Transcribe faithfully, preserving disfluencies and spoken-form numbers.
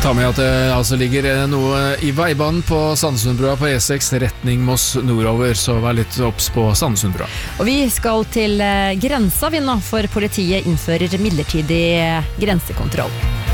Ta med at det altså ligger noe i veibanen på Sandesundbrua på E seks retning Moss nordover, så vær litt opps på Sandesundbrua. Og vi skal til grensa vi nå, for politiet innfører midlertidig grensekontroll.